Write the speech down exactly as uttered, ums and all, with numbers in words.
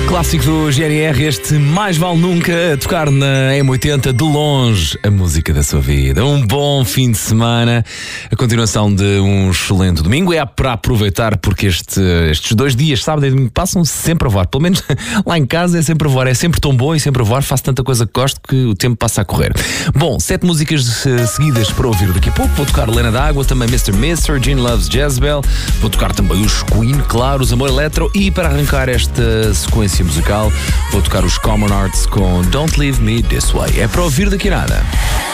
Clássico do G N R, este Mais Vale Nunca, a tocar na M oitenta, de longe, a música da sua vida. Um bom fim de semana, a continuação de um excelente domingo. É para aproveitar porque este, estes dois dias, sábado e domingo, passam sempre a voar. Pelo menos lá em casa é sempre a voar, é sempre tão bom e sempre a voar. Faço tanta coisa que gosto que o tempo passa a correr. Bom, sete músicas uh, seguidas para ouvir daqui a pouco. Vou tocar Lena D'Água, também mister Mister, Gene Loves Jezebel. Vou tocar também os Queen, claro, os Amor Eletro. E para arrancar esta sequência musical, vou tocar os Common Arts com Don't Leave Me This Way. É para ouvir daqui a nada.